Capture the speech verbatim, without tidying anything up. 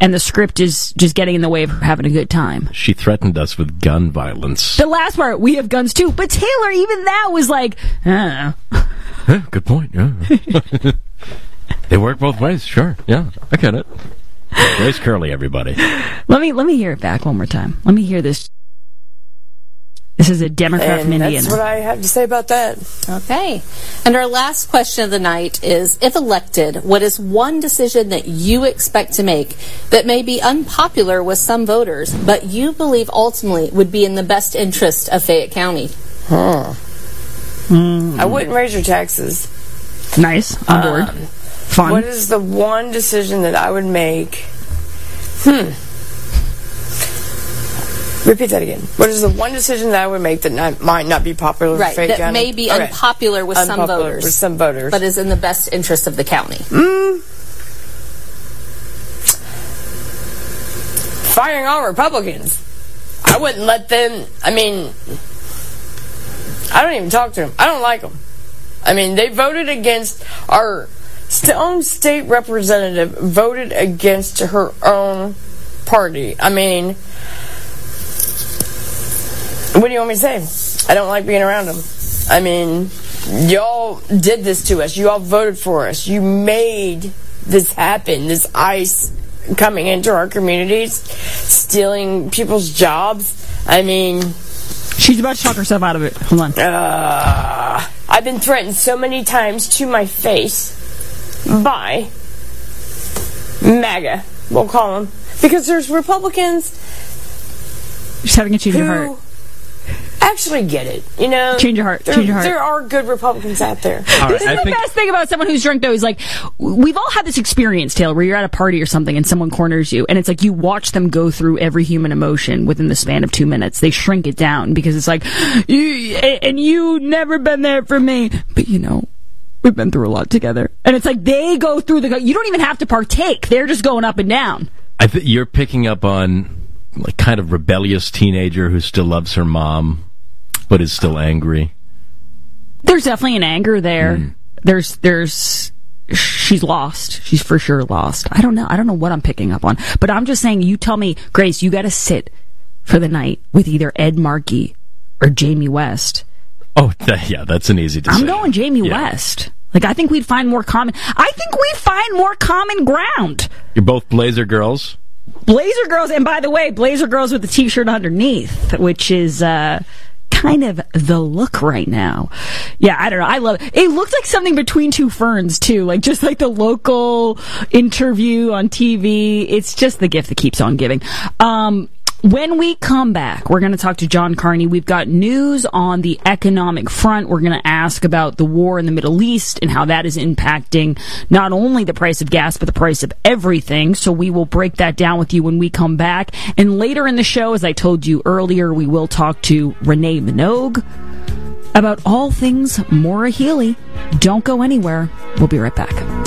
and the script is just getting in the way of her having a good time. She threatened us with gun violence. The last part, we have guns too. But Taylor, even that was like, uh. Yeah, good point, yeah. They work both ways, sure. Yeah, I get it. Grace Curley, everybody. Let me let me hear it back one more time. Let me hear this. This is a Democrat and from Indiana. That's what I have to say about that. Okay. And our last question of the night is, if elected, what is one decision that you expect to make that may be unpopular with some voters, but you believe ultimately would be in the best interest of Fayette County? Huh. Mm. I wouldn't raise your taxes. Nice. On board. Um, Fun. What is the one decision that I would make? Hmm. Repeat that again. What is the one decision that I would make that not, might not be popular Right, with Fayette that County? may be Okay. unpopular with some Unpopular voters. with some voters. But is in the best interest of the county. Mm. Firing all Republicans. I wouldn't let them, I mean, I don't even talk to them. I don't like them. I mean, they voted against our own state representative, voted against her own party. I mean, what do you want me to say? I don't like being around them. I mean, y'all did this to us. You all voted for us. You made this happen, this ICE coming into our communities, stealing people's jobs. I mean... She's about to talk herself out of it. Hold on. Uh, I've been threatened so many times to my face by MAGA, we'll call them. Because there's Republicans Just having a change of heart. Actually get it, you know. Change your heart. There, Change your heart. there are good Republicans out there. All This right, is I the think- best thing about someone who's drunk, though, is like, we've all had this experience, Taylor, where you're at a party or something and someone corners you, and it's like you watch them go through every human emotion within the span of two minutes. They shrink it down because it's like, you, and you never been there for me, but you know, we've been through a lot together. And it's like they go through the, you don't even have to partake. They're just going up and down. I think you're picking up on like kind of rebellious teenager who still loves her mom, but is still angry. There's definitely an anger there. Mm. There's, there's, she's lost. She's for sure lost. I don't know. I don't know what I'm picking up on, but I'm just saying, you tell me, Grace, you got to sit for the night with either Ed Markey or Jamie West. Oh, th- yeah, that's an easy decision. I'm going Jamie Yeah. West. Like, I think we'd find more common, I think we'd find more common ground. You're both Blazer girls. Blazer girls, and by the way, Blazer girls with the t-shirt underneath, which is, uh, kind of the look right now. Yeah, I don't know. I love it. It looked like something between two ferns, too. Like, just like the local interview on T V. It's just the gift that keeps on giving. Um, when we come back, we're going to talk to John Carney. We've got news on the economic front. We're going to ask about the war in the Middle East and how that is impacting not only the price of gas, but the price of everything. So we will break that down with you when we come back. And later in the show, as I told you earlier, we will talk to Renee Minogue about all things Maura Healey. Don't go anywhere. We'll be right back.